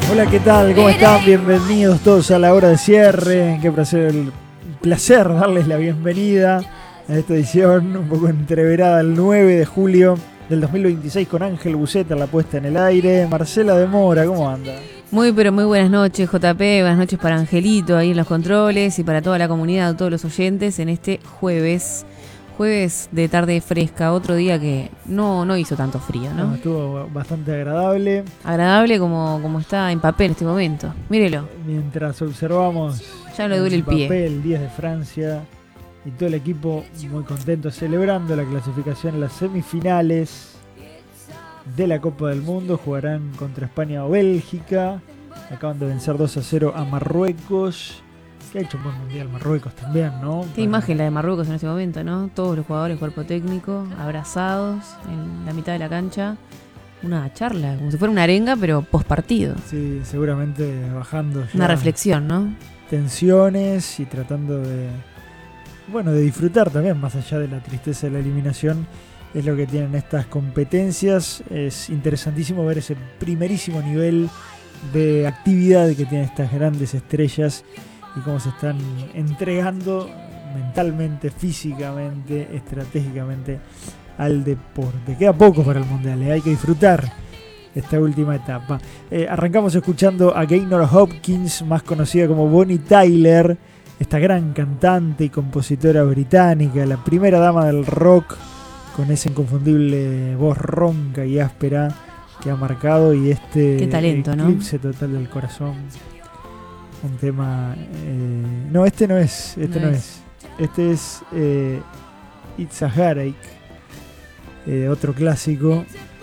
Hola, ¿qué tal? ¿Cómo están? Bienvenidos todos a la hora de cierre. Qué placer darles la bienvenida a esta edición un poco entreverada el 9 de julio del 2026 con Ángel Buceta en la puesta en el aire. Marcela de Mora, ¿cómo anda? Muy buenas noches, JP, buenas noches para Angelito ahí en los controles y para toda la comunidad, todos los oyentes en este jueves de tarde fresca, otro día que no hizo tanto frío, ¿no? Estuvo bastante agradable. Agradable como está en papel en este momento, mírelo. Mientras observamos ya le duele el pie. Papel 10 de Francia y todo el equipo muy contento celebrando la clasificación en las semifinales de la Copa del Mundo. Jugarán contra España o Bélgica. Acaban de vencer 2-0 a Marruecos, que ha hecho un buen mundial Marruecos también, ¿no? Qué imagen la de Marruecos en ese momento, ¿no? Todos los jugadores, cuerpo técnico, abrazados en la mitad de la cancha. Una charla, como si fuera una arenga, pero post partido. Sí, seguramente bajando ya una reflexión, ¿no? Tensiones y tratando de disfrutar también, más allá de la tristeza de la eliminación. Es lo que tienen estas competencias. Es interesantísimo ver ese primerísimo nivel de actividad que tienen estas grandes estrellas y cómo se están entregando mentalmente, físicamente, estratégicamente al deporte. Queda poco para el mundial, hay que disfrutar esta última etapa. Arrancamos escuchando a Gaynor Hopkins, más conocida como Bonnie Tyler, esta gran cantante y compositora británica, la primera dama del rock, con esa inconfundible voz ronca y áspera que ha marcado, y qué talento, eclipse, ¿no? Total del corazón. Un tema... no, este no es. Este es It's a Heartache, otro clásico.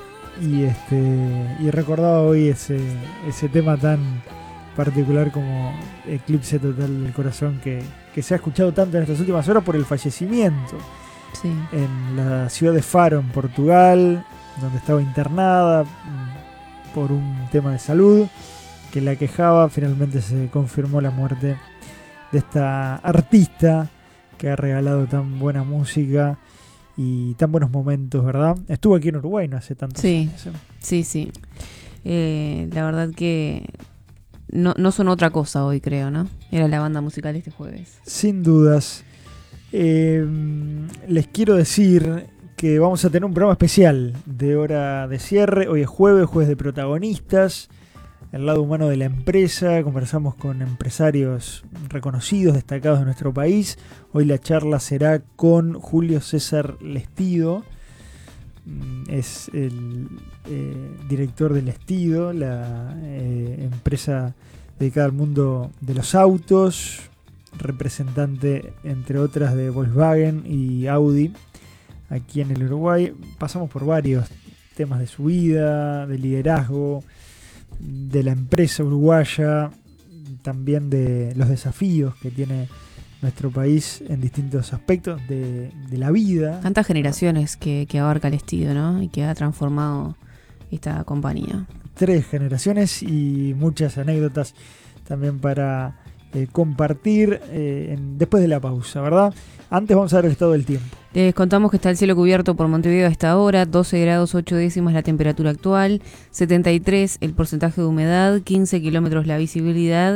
Y recordaba hoy ese tema tan particular como Eclipse Total del Corazón, que se ha escuchado tanto en estas últimas horas por el fallecimiento. Sí. En la ciudad de Faro, en Portugal, donde estaba internada por un tema de salud que la quejaba. Finalmente se confirmó la muerte de esta artista que ha regalado tan buena música y tan buenos momentos, ¿verdad? Estuvo aquí en Uruguay no hace tantos años. Sí. La verdad que no son otra cosa hoy, creo, ¿no? Era la banda musical este jueves. Sin dudas. Les quiero decir que vamos a tener un programa especial de hora de cierre. Hoy es jueves de protagonistas, el lado humano de la empresa. Conversamos con empresarios reconocidos, destacados de nuestro país. Hoy la charla será con Julio César Lestido. Es el director de Lestido, la empresa dedicada al mundo de los autos, representante entre otras de Volkswagen y Audi aquí en el Uruguay. Pasamos por varios temas de su vida, de liderazgo, de la empresa uruguaya, también de los desafíos que tiene nuestro país en distintos aspectos de la vida. Tantas generaciones que abarca el Lestido, ¿no? Y que ha transformado esta compañía. 3 generaciones y muchas anécdotas también para compartir después de la pausa, ¿verdad? Antes vamos a ver el estado del tiempo. Les contamos que está el cielo cubierto por Montevideo a esta hora, 12 grados 8 décimas la temperatura actual, 73 el porcentaje de humedad, 15 kilómetros la visibilidad.